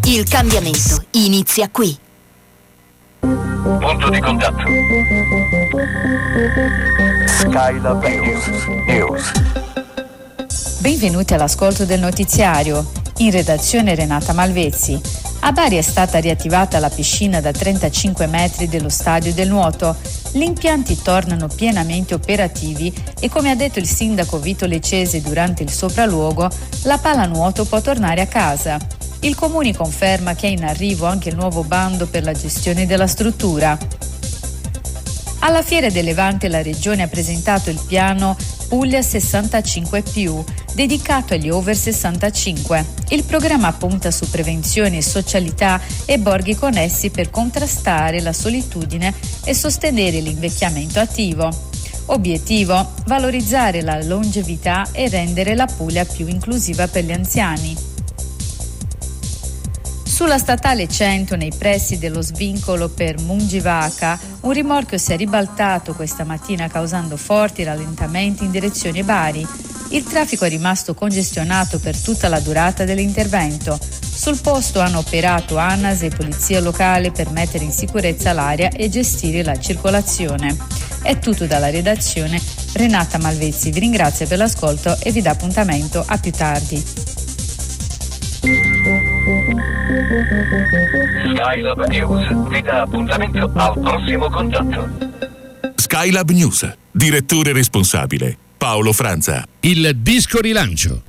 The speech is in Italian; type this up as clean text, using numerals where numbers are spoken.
Il cambiamento inizia qui. Punto di contatto. Skylab News. Benvenuti all'ascolto del notiziario. In redazione Renata Malvezzi. A Bari è stata riattivata la piscina da 35 metri dello stadio del nuoto. Gli impianti tornano pienamente operativi e, come ha detto il sindaco Vito Lecese durante il sopralluogo, la pallanuoto può tornare a casa. Il comune conferma che è in arrivo anche il nuovo bando per la gestione della struttura. Alla Fiera del Levante la Regione ha presentato il piano Puglia 65+, dedicato agli over 65. Il programma punta su prevenzione, socialità e borghi connessi per contrastare la solitudine e sostenere l'invecchiamento attivo. Obiettivo: valorizzare la longevità e rendere la Puglia più inclusiva per gli anziani. Sulla statale 100, nei pressi dello svincolo per Mungivaca, un rimorchio si è ribaltato questa mattina causando forti rallentamenti in direzione Bari. Il traffico è rimasto congestionato per tutta la durata dell'intervento. Sul posto hanno operato ANAS e polizia locale per mettere in sicurezza l'area e gestire la circolazione. È tutto dalla redazione. Renata Malvezzi vi ringrazia per l'ascolto e vi dà appuntamento a più tardi. Skylab News vi dà appuntamento al prossimo contatto. Skylab News, direttore responsabile Paolo Franza. Il disco rilancio.